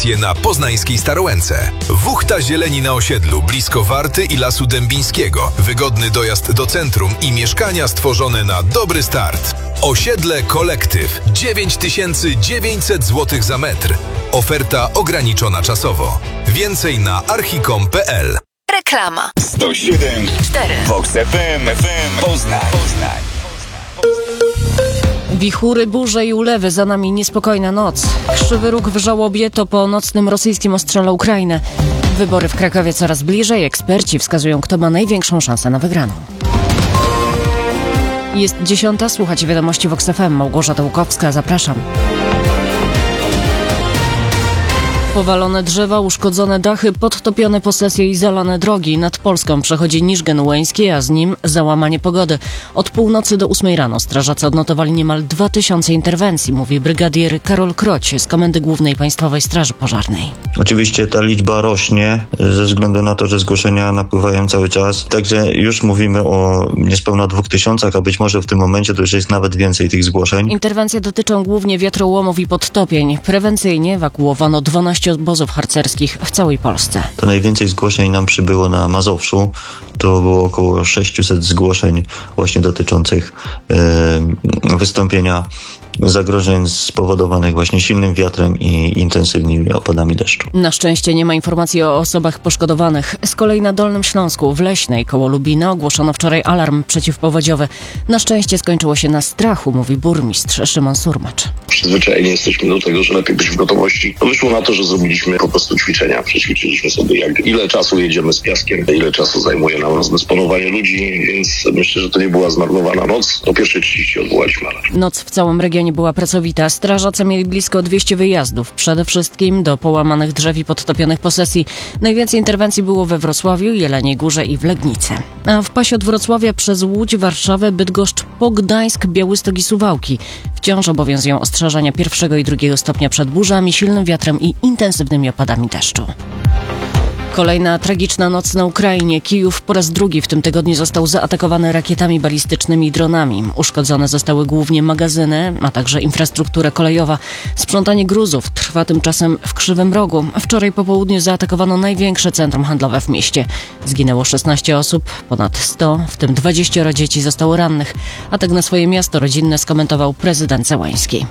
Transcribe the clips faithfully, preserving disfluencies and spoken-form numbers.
wakacje na poznańskiej Starołęce. Wuchta zieleni na osiedlu, blisko Warty i Lasu Dębińskiego. Wygodny dojazd do centrum i mieszkania stworzone na dobry start. Osiedle Kolektyw. dziewięć tysięcy dziewięćset złotych za metr. Oferta ograniczona czasowo. Więcej na archicom kropka p l. Reklama. sto siedem cztery. Vox F M, F M, Poznań. Poznań. Wichury, burze i ulewy, za nami niespokojna noc. Krzywy Róg w żałobie to po nocnym rosyjskim ostrzale o Ukrainę. Wybory w Krakowie coraz bliżej, eksperci wskazują, kto ma największą szansę na wygraną. Jest dziesiąta, słuchacie wiadomości Vox F M. Małgorzata Łukowska, zapraszam. Powalone drzewa, uszkodzone dachy, podtopione posesje i zalane drogi. Nad Polską przechodzi Niżgen Łęcki, a z nim załamanie pogody. Od północy do ósmej rano strażacy odnotowali niemal dwa tysiące interwencji, mówi brygadier Karol Kroć z Komendy Głównej Państwowej Straży Pożarnej. Oczywiście ta liczba rośnie ze względu na to, że zgłoszenia napływają cały czas. Także już mówimy o niespełna dwóch tysiącach, a być może w tym momencie to już jest nawet więcej tych zgłoszeń. Interwencje dotyczą głównie wiatrołomów i podtopień. Prewencyjnie ewakuowano dwanaście obozów harcerskich w całej Polsce. To najwięcej zgłoszeń nam przybyło na Mazowszu. To było około sześćset zgłoszeń właśnie dotyczących e, wystąpienia zagrożeń spowodowanych właśnie silnym wiatrem i intensywnymi opadami deszczu. Na szczęście nie ma informacji o osobach poszkodowanych. Z kolei na Dolnym Śląsku, w Leśnej koło Lubina, ogłoszono wczoraj alarm przeciwpowodziowy. Na szczęście skończyło się na strachu, mówi burmistrz Szymon Surmacz. Przyzwyczajeni jesteśmy do tego, że lepiej być w gotowości. To wyszło na to, że zrobiliśmy po prostu ćwiczenia. Przećwiczyliśmy sobie, jak ile czasu jedziemy z piaskiem, ile czasu zajmuje nam rozdysponowanie ludzi, więc myślę, że to nie była zmarnowana noc. O pierwszej trzydzieści odwołaliśmy alarm. Noc w całym regionie nie była pracowita. Strażacy mieli blisko dwieście wyjazdów. Przede wszystkim do połamanych drzew i podtopionych posesji. Najwięcej interwencji było we Wrocławiu, Jeleniej Górze i w Legnicy. A w pasie od Wrocławia przez Łódź, Warszawę, Bydgoszcz po Gdańsk, Białystok i Suwałki wciąż obowiązują ostrzeżenia pierwszego i drugiego stopnia przed burzami, silnym wiatrem i intensywnymi opadami deszczu. Kolejna tragiczna noc na Ukrainie. Kijów po raz drugi w tym tygodniu został zaatakowany rakietami balistycznymi i dronami. Uszkodzone zostały głównie magazyny, a także infrastruktura kolejowa. Sprzątanie gruzów trwa tymczasem w Krzywym Rogu. Wczoraj po południu zaatakowano największe centrum handlowe w mieście. Zginęło szesnaście osób, ponad sto, w tym dwadzieścia dzieci zostało rannych. Atak na swoje miasto rodzinne skomentował prezydent Zełański.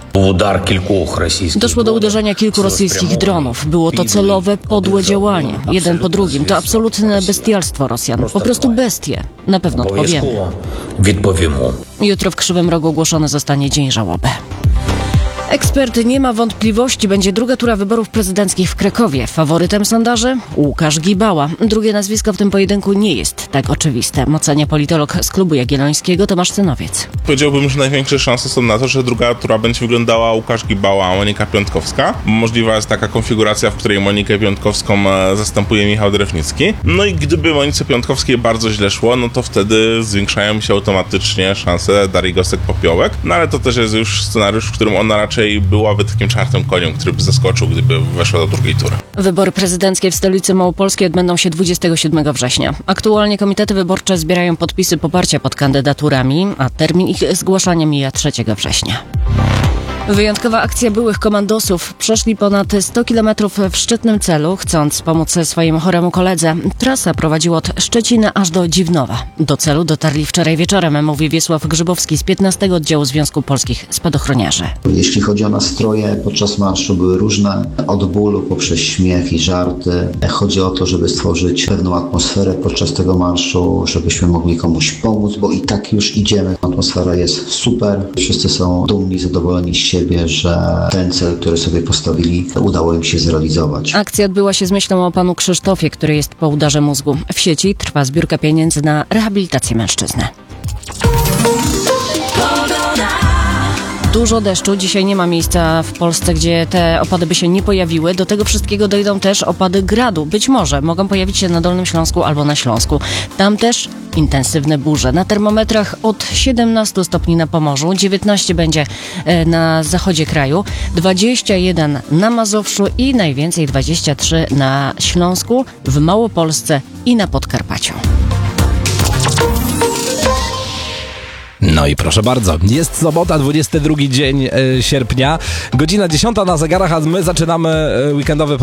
Doszło do uderzenia kilku rosyjskich dronów. Było to celowe, podłe działanie. Jeden po drugim. To absolutne bestialstwo Rosjan. Po prostu bestie. Na pewno odpowiemy. Jutro w Krzywym Rogu ogłoszony zostanie dzień żałoby. Ekspert nie ma wątpliwości, będzie druga tura wyborów prezydenckich w Krakowie. Faworytem sondaży? Łukasz Gibała. Drugie nazwisko w tym pojedynku nie jest tak oczywiste. Ocenia politolog z Klubu Jagiellońskiego Tomasz Cynowicz. Powiedziałbym, że największe szanse są na to, że druga tura będzie wyglądała Łukasz Gibała, a Monika Piątkowska. Możliwa jest taka konfiguracja, w której Monikę Piątkowską zastępuje Michał Drewnicki. No i gdyby Monice Piątkowskiej bardzo źle szło, no to wtedy zwiększają się automatycznie szanse Darii Gosek-Popiołek. No ale to też jest już scenariusz, w którym ona raczej byłaby takim czarnym koniem, który by zaskoczył, gdyby weszła do drugiej tury. Wybory prezydenckie w stolicy małopolskiej odbędą się dwudziestego siódmego września. Aktualnie komitety wyborcze zbierają podpisy poparcia pod kandydaturami, a termin ich zgłaszania mija trzeciego września. Wyjątkowa akcja byłych komandosów. Przeszli ponad sto kilometrów w szczytnym celu, chcąc pomóc swojemu choremu koledze. Trasa prowadziła od Szczecina aż do Dziwnowa. Do celu dotarli wczoraj wieczorem, mówi Wiesław Grzybowski z piętnastego Oddziału Związku Polskich Spadochroniarzy. Jeśli chodzi o nastroje, podczas marszu były różne, od bólu poprzez śmiech i żarty. Chodzi o to, żeby stworzyć pewną atmosferę podczas tego marszu, żebyśmy mogli komuś pomóc, bo i tak już idziemy. Atmosfera jest super, wszyscy są dumni, zadowoleni z siebie, że ten cel, który sobie postawili, udało im się zrealizować. Akcja odbyła się z myślą o panu Krzysztofie, który jest po udarze mózgu. W sieci trwa zbiórka pieniędzy na rehabilitację mężczyzny. Dużo deszczu. Dzisiaj nie ma miejsca w Polsce, gdzie te opady by się nie pojawiły. Do tego wszystkiego dojdą też opady gradu. Być może mogą pojawić się na Dolnym Śląsku albo na Śląsku. Tam też intensywne burze. Na termometrach od siedemnastu stopni na Pomorzu, dziewiętnaście będzie na zachodzie kraju, dwadzieścia jeden na Mazowszu i najwięcej dwadzieścia trzy na Śląsku, w Małopolsce i na Podkarpaciu. No i proszę bardzo, jest sobota, dwudziesty drugi dzień sierpnia, godzina dziesiąta na zegarach, a my zaczynamy weekendowy